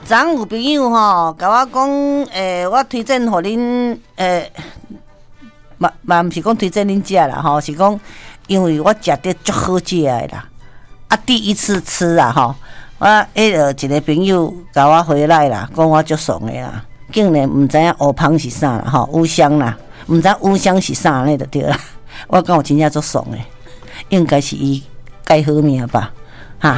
昨有朋友吼，甲我讲，我推荐互恁，嘛毋是讲推荐恁食啦，吼，是讲因为我食得足好食的啦，第一次吃啊，吼，我一个朋友甲我回来啦，讲我足爽的啦，竟然毋知影乌芳是啥啦，吼，乌香啦，毋知乌香是啥呢就对啦，我讲我真正足爽的，应该是伊改好命吧，哈。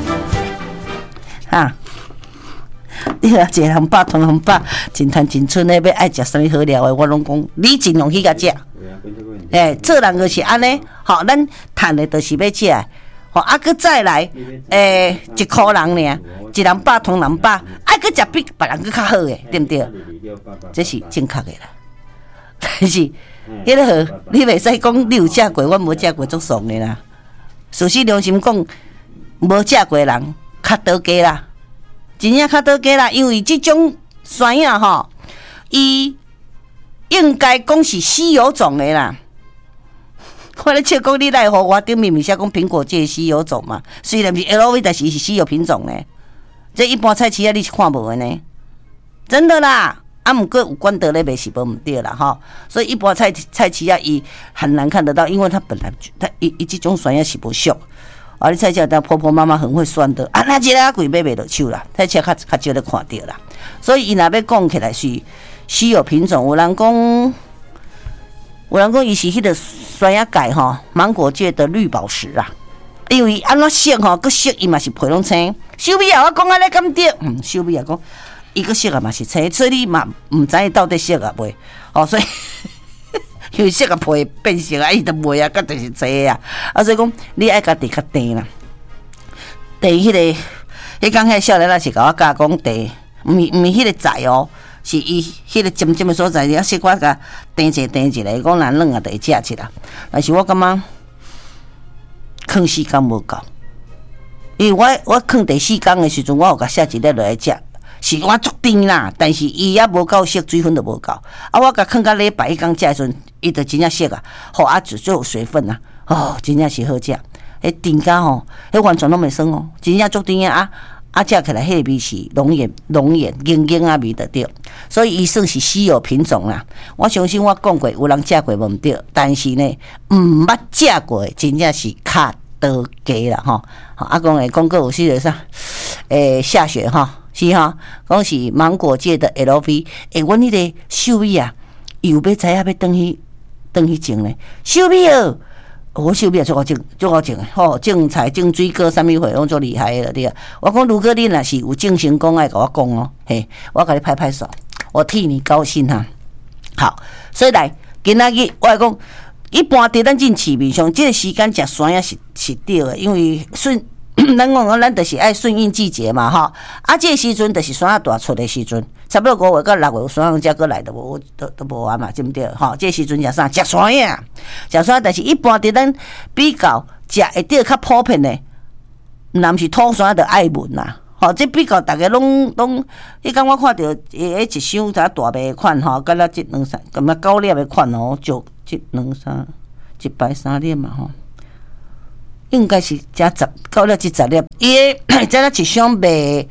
你啊，一个红包同红包，真赚真剩的，要爱食啥物好料的，我拢讲你尽量去甲食。做人就是安尼，吼，咱趁的就是要食，吼，搁再来，一箍人尔，一人饱同人饱，爱搁食比别人搁较好的，对不对？这是正确的啦。但是，迄个你袂使讲你有食过，我无食过，足爽的啦。事实良心讲，无食过的人较倒家啦。真正较倒家啦，因为即种酸影吼，伊应该讲是稀有种的啦。我咧笑讲你奈何我顶面面写讲苹果界稀有种嘛，虽然是 LV， 但是是稀有品种呢。这一般菜市啊你是看无的呢，真的啦。毋过有管道咧卖是无毋对啦吼，所以一般菜市啊伊很难看得到，因为它本来伊即种酸影是无俗。你菜市当婆婆妈妈很会算的，那一个贵买袂落手啦，菜市较少咧看到啦。所以伊若要讲起来是稀有品种，有人讲伊是迄个酸芽改吼，芒果界的绿宝石啊。因为安怎色吼，佮色伊嘛是皮拢青。秀美啊，我讲安尼敢对？秀美啊讲伊个色啊嘛是青，所以你嘛毋知伊到底色啊袂。所以。因为色个皮变色啊，伊就袂啊，甲就是青啊，所以讲你爱家己较甜啦。甜迄个，迄讲迄少年仔是甲我教讲甜，毋是迄个材哦，是伊迄个尖尖的所在，你啊小可甲甜一下，讲若软啊，就会食起啦。但是我感觉放时间无够，因为我放第4天的时阵，我有甲写一粒落来食。是我足甜啦，但是伊也无够色，水分都无够。我甲放到礼拜一天食的时阵，伊就真正色啊，就有水分啊，真正是好食。迄甜甲吼，迄完全拢袂酸哦，真正足甜啊！食起来迄个味是浓艳、硬硬啊味就对。所以伊算是稀有品种啦。我相信我讲过，有人食过无毋对，但是呢，毋捌食过，真正是较倒家啦吼。讲诶，讲过有迄个啥，下雪吼。是哈，讲是芒果界的 LV， 阮迄个秀美啊，又要知影要转去种咧。秀美哦，我秀美啊，足好种诶，吼，种菜、种水果，啥物货拢足厉害的对啊。我讲如果你若是有种成功，爱甲我讲哦，嘿，我甲你拍拍手，我替你高兴哈。好，所以来今仔日我来讲，一般伫咱种市面上，这个时间食酸也是对的，因为咱讲咱就是爱顺应季节嘛，吼。这个时阵就是酸仔大出的时阵，差不多5月到6月酸仔才过来都无完嘛，对不对？吼，这个时阵食啥？食酸呀，食酸。但是一般伫咱比较食会到较普遍的，若是土酸就爱文啦。吼，这比较大家拢，迄天我看到一箱大白款吼，甲咱这2、3，咁啊9粒的款哦，就这2、3，一摆3粒嘛吼。应该是加9粒至10粒，伊这一箱卖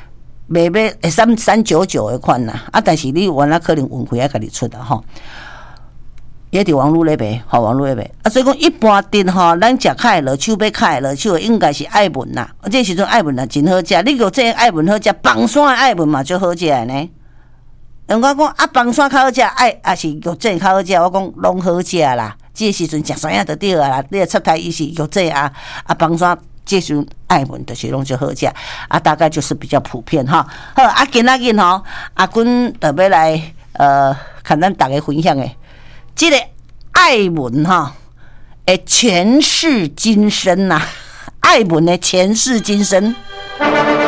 399的款啦，但是你原来可能运费要家己出的吼，也伫网络咧卖，网络咧卖，所以讲一般店吼，咱食较会落手，要较会落手，应该是爱文啦，这时阵爱文啦真好食，你有这爱文好食，棒山的爱文嘛最好食的呢。人我讲棒山较好食，还是肉粽较好食，我讲拢好食啦。这时阵食酸仔就对啊啦，你个出台伊是肉粽棒山这时阵爱文就是拢就好食大概就是比较普遍哈。好今仔日吼，阿君特别来看咱大家分享的，这个爱文哈，前世今生呐，爱文的前世今生。